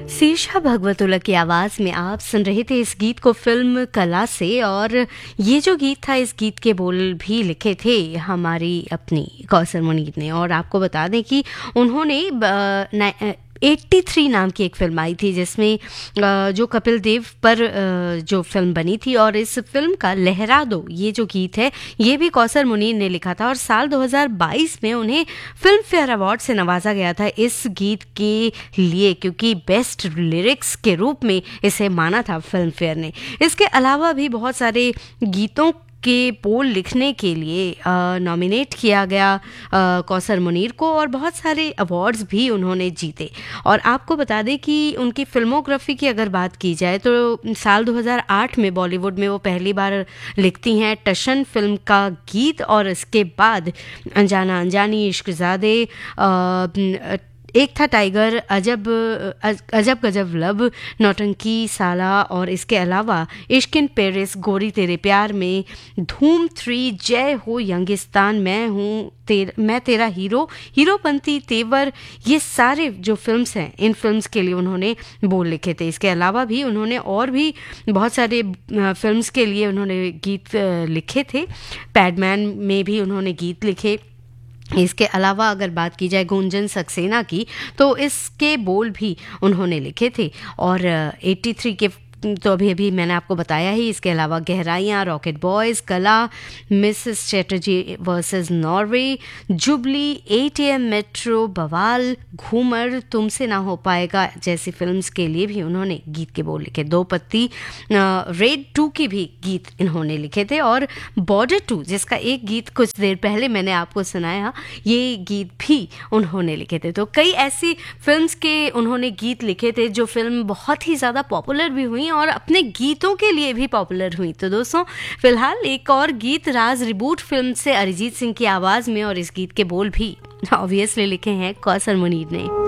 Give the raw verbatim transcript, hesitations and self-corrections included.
शीर्षा भगवतुल्ला की आवाज में आप सुन रहे थे इस गीत को फिल्म कला से। और ये जो गीत था, इस गीत के बोल भी लिखे थे हमारी अपनी कौसर मुनीर ने। और आपको बता दें कि उन्होंने तिरासी नाम की एक फिल्म आई थी जिसमें जो कपिल देव पर जो फिल्म बनी थी, और इस फिल्म का लहरा दो ये जो गीत है ये भी कौसर मुनीर ने लिखा था। और साल दो हज़ार बाईस में उन्हें फिल्म फेयर अवार्ड से नवाजा गया था इस गीत के लिए, क्योंकि बेस्ट लिरिक्स के रूप में इसे माना था फिल्म फेयर ने। इसके अलावा भी बहुत सारे गीतों के बोल लिखने के लिए नॉमिनेट किया गया कौसर मुनीर को, और बहुत सारे अवार्ड्स भी उन्होंने जीते। और आपको बता दें कि उनकी फिल्मोग्राफी की अगर बात की जाए तो साल दो हज़ार आठ में बॉलीवुड में वो पहली बार लिखती हैं टशन फिल्म का गीत, और इसके बाद अनजाना अनजानी, इश्कज़ादे, एक था टाइगर, अजब अजब गजब लब, नौटंकी साला, और इसके अलावा इश्क इन पेरिस, गोरी तेरे प्यार में, धूम थ्री, जय हो यंगिस्तान, मैं हूँ तेर, मैं तेरा हीरो, हीरोपंती, तेवर, ये सारे जो फिल्म्स हैं इन फिल्म्स के लिए उन्होंने बोल लिखे थे। इसके अलावा भी उन्होंने और भी बहुत सारे फिल्म्स के लिए उन्होंने गीत लिखे थे। पैडमैन में भी उन्होंने गीत लिखे। इसके अलावा अगर बात की जाए गुंजन सक्सेना की, तो इसके बोल भी उन्होंने लिखे थे। और तिरासी के तो अभी अभी मैंने आपको बताया ही। इसके अलावा गहराइयाँ, रॉकेट बॉयज़, कला, Mrs Chatterjee versus Norway, jubilee, ATM, metro, बवाल, घूमर, तुमसे ना हो पाएगा जैसी फिल्म्स के लिए भी उन्होंने गीत के बोल लिखे। दो पत्ती, रेड टू की भी गीत इन्होंने लिखे थे। और बॉर्डर टू, जिसका एक गीत कुछ देर पहले मैंने आपको सुनाया, ये गीत भी उन्होंने लिखे थे। तो कई ऐसी फिल्म्स के उन्होंने गीत लिखे थे जो फिल्म बहुत ही ज़्यादा पॉपुलर भी हुई और अपने गीतों के लिए भी पॉपुलर हुई। तो दोस्तों, फिलहाल एक और गीत राज रिबूट फिल्म से अरिजीत सिंह की आवाज में, और इस गीत के बोल भी ऑब्वियसली लिखे हैं कौसर मुनीर ने।